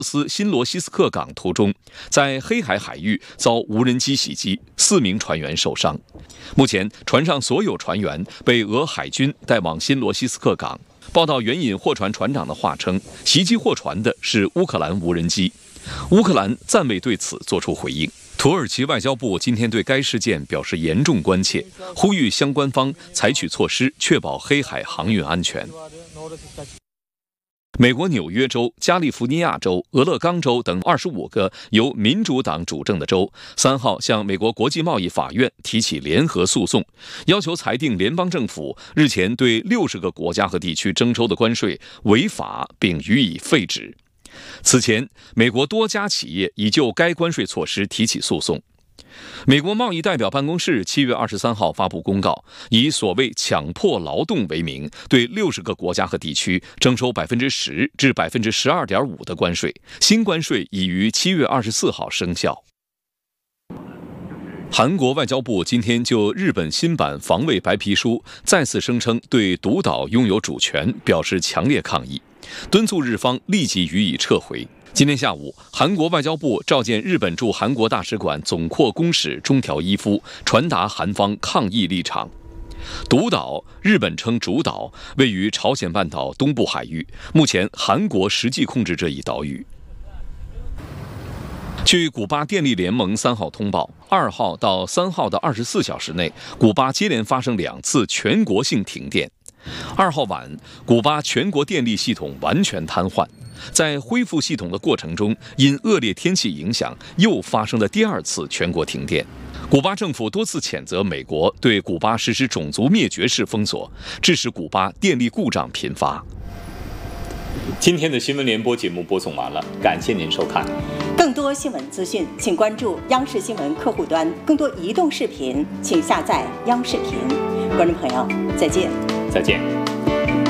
斯新罗西斯克港途中，在黑海海域遭无人机袭击，4名船员受伤。目前，船上所有船员被俄海军带往新罗西斯克港。报道援引货船船长的话称，袭击货船的是乌克兰无人机。乌克兰暂未对此作出回应。土耳其外交部今天对该事件表示严重关切，呼吁相关方采取措施，确保黑海航运安全。美国纽约州、加利福尼亚州、俄勒冈州等25个由民主党主政的州3号向美国国际贸易法院提起联合诉讼，要求裁定联邦政府日前对60个国家和地区征收的关税违法，并予以废止。此前，美国多家企业已就该关税措施提起诉讼。美国贸易代表办公室7月23号发布公告，以所谓强迫劳动为名，对60个国家和地区征收10%至12.5%的关税。新关税已于7月24号生效。韩国外交部今天就日本新版防卫白皮书再次声称对独岛拥有主权表示强烈抗议，敦促日方立即予以撤回。今天下午，韩国外交部召见日本驻韩国大使馆总括公使中条一夫，传达韩方抗议立场。独岛，日本称主岛，位于朝鲜半岛东部海域，目前韩国实际控制这一岛屿。据古巴电力联盟3号通报，2号到3号的24小时内，古巴接连发生2次全国性停电。2号晚，古巴全国电力系统完全瘫痪。在恢复系统的过程中，因恶劣天气影响，又发生了第2次全国停电。古巴政府多次谴责美国对古巴实施种族灭绝式封锁，致使古巴电力故障频发。 今天的新闻联播节目播送完了，感谢您收看。 更多新闻资讯，请关注央视新闻客户端；更多移动视频，请下载央视频。观众朋友，再见。 再见。